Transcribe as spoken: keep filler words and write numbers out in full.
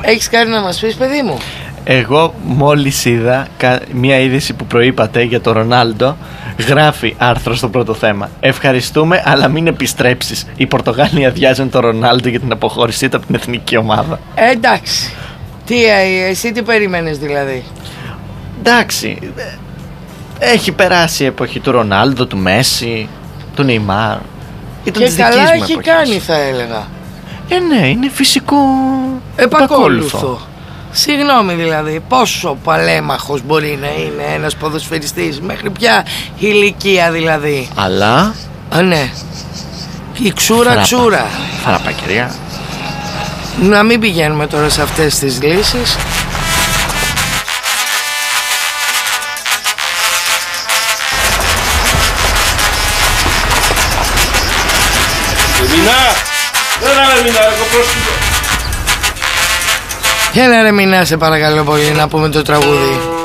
Έχεις κάτι να μας πεις, παιδί μου? Εγώ μόλις είδα μια είδηση που προείπατε για τον Ρονάλντο. Γράφει άρθρο στο πρώτο θέμα: ευχαριστούμε, αλλά μην επιστρέψεις. Οι Πορτογάλοι αδειάζουν τον Ρονάλντο για την αποχώρησή του από την εθνική ομάδα. Ε, εντάξει. Τι, εσύ τι περίμενες δηλαδή? Εντάξει. Έχει περάσει η εποχή του Ρονάλντο, του Μέση, του Νεϊμάρ. Ήταν και καλά έχει εποχής. Κάνει, θα έλεγα. Ε, ναι, είναι φυσικό επακόλουθο. Συγγνώμη δηλαδή, πόσο παλέμαχος μπορεί να είναι ένας ποδοσφαιριστής, μέχρι ποια ηλικία δηλαδή? Αλλά Α, ναι. Η ξούρα Φράπα. ξούρα. Φράπα, κυρία. Να μην πηγαίνουμε τώρα σε αυτές τις λύσεις. Μινά! Έλα ρε Μινά, εγώ πρόσφυγω. Έλα ρε Μινά, σε παρακαλώ πολύ, να πούμε το τραγούδι.